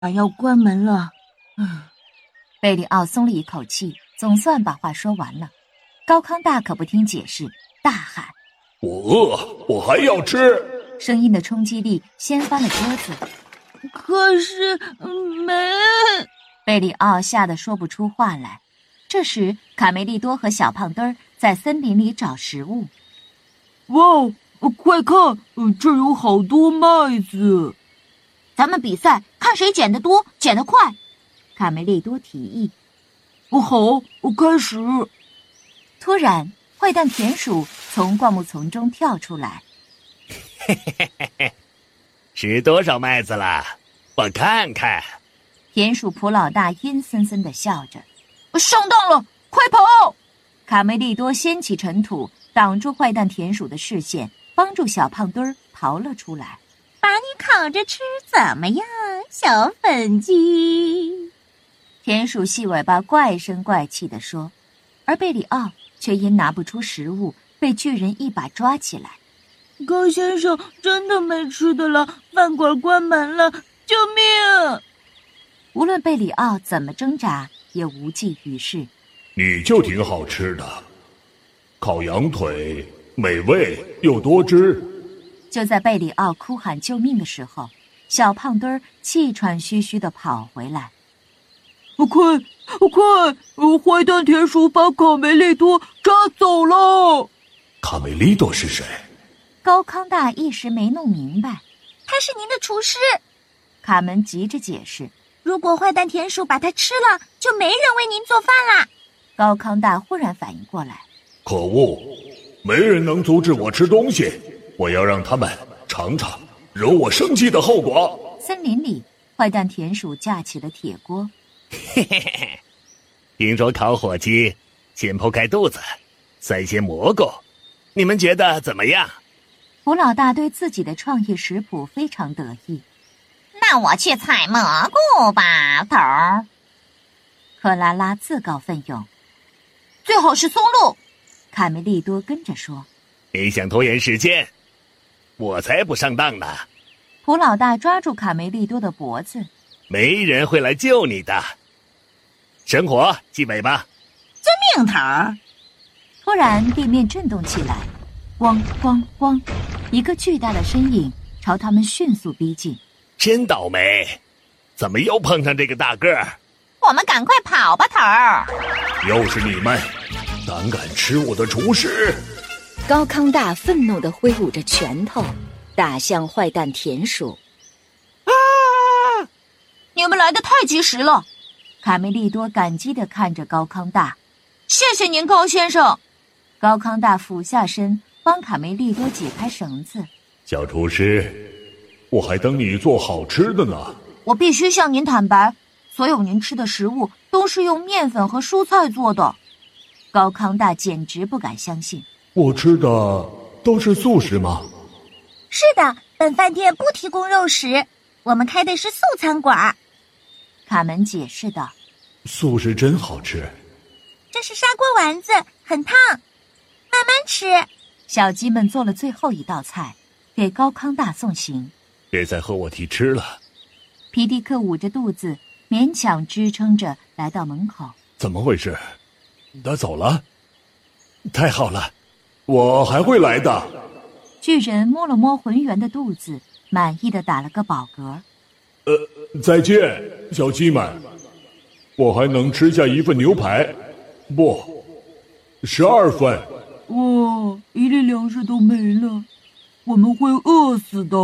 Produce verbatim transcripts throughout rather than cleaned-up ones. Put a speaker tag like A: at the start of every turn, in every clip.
A: 要关门了。
B: 嗯，贝里奥松了一口气，总算把话说完了。高康大可不听解释，大喊：
C: 我饿，我还要吃！
B: 声音的冲击力掀翻了桌子。
A: 可是没……
B: 贝里奥吓得说不出话来。这时卡梅利多和小胖墩儿在森林里找食物。
A: 哇，快看，这儿有好多麦子！
D: 咱们比赛，看谁捡得多，捡得快。
B: 卡梅利多提议。
A: 好，我开始。
B: 突然，坏蛋田鼠从灌木丛中跳出来。
E: 嘿嘿嘿嘿嘿，吃多少麦子了？我看看。
B: 田鼠普老大阴森森地笑着。
D: 上当了，快跑！
B: 卡梅利多掀起尘土，挡住坏蛋田鼠的视线，帮助小胖墩儿逃了出来。
F: 把你烤着吃怎么样，小粉鸡？
B: 田鼠细尾巴怪声怪气地说，而贝里奥却因拿不出食物，被巨人一把抓起来。
A: 高先生，真的没吃的了，饭馆关门了，救命！
B: 无论贝里奥怎么挣扎，也无济于事。
C: 你就挺好吃的，烤羊腿，美味又多汁。
B: 就在贝里奥哭喊救命的时候，小胖墩儿气喘吁吁地跑回来。
A: 快快！坏蛋田鼠把卡梅利多抓走了。
C: 卡梅利多是谁？
B: 高康大一时没弄明白。
F: 他是您的厨师。
B: 卡门急着解释。
F: 如果坏蛋田鼠把它吃了，就没人为您做饭啦。
B: 高康大忽然反应过来，
C: 可恶，没人能阻止我吃东西，我要让他们尝尝惹我生气的后果。
B: 森林里，坏蛋田鼠架起了铁锅。
E: 嘿嘿嘿，听说烤火鸡先剖开肚子，塞些蘑菇，你们觉得怎么样？
B: 胡老大对自己的创意食谱非常得意。
F: 那我去采蘑菇吧，头儿。
B: 克拉拉自告奋勇。
D: 最好是松露。
B: 卡梅利多跟着说。
E: 你想拖延时间？我才不上当呢。
B: 胡老大抓住卡梅利多的脖子。
E: 没人会来救你的。生火，系尾巴。
F: 遵命，头儿。
B: 突然地面震动起来，咣咣咣，一个巨大的身影朝他们迅速逼近。
E: 真倒霉，怎么又碰上这个大个儿？
F: 我们赶快跑吧，头儿！
C: 又是你们，胆敢吃我的厨师！
B: 高康大愤怒地挥舞着拳头，打向坏蛋田鼠。
D: 啊！你们来得太及时了！
B: 卡梅利多感激地看着高康大。
D: 谢谢您，高先生。
B: 高康大俯下身，帮卡梅利多解开绳子。
C: 小厨师，我还等你做好吃的呢。
D: 我必须向您坦白，所有您吃的食物都是用面粉和蔬菜做的。
B: 高康大简直不敢相信。
C: 我吃的都是素食吗？
F: 是的，本饭店不提供肉食，我们开的是素餐馆。
B: 卡门解释道。
C: 素食真好吃。
F: 这是砂锅丸子，很烫，慢慢吃。
B: 小鸡们做了最后一道菜，给高康大送行。
C: 别再和我提吃了。
B: 皮迪克捂着肚子，勉强支撑着来到门口。
C: 怎么回事？他走了？太好了，我还会来的。
B: 巨人摸了摸浑圆的肚子，满意的打了个饱嗝。
C: 呃，再见，小鸡们。我还能吃下一份牛排，不，十二份。
A: 哇，一粒粮食都没了，我们会饿死的。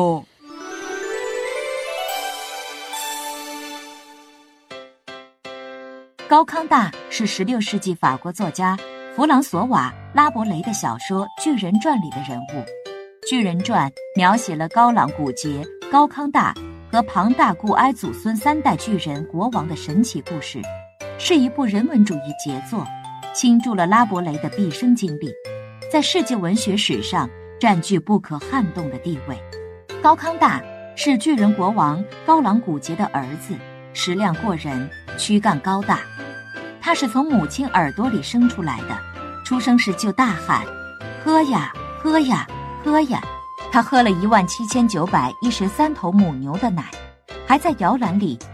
B: 高康大是十六世纪法国作家弗朗索瓦·拉伯雷的小说《巨人传》里的人物。《巨人传》描写了高朗古杰、高康大和庞大固埃祖孙三代巨人国王的神奇故事，是一部人文主义杰作，倾注了拉伯雷的毕生经历，在世界文学史上占据不可撼动的地位。高康大是巨人国王高朗古杰的儿子，食量过人，躯干高大。他是从母亲耳朵里生出来的，出生时就大喊喝呀喝呀喝呀。他喝了一万七千九百一十三头母牛的奶，还在摇篮里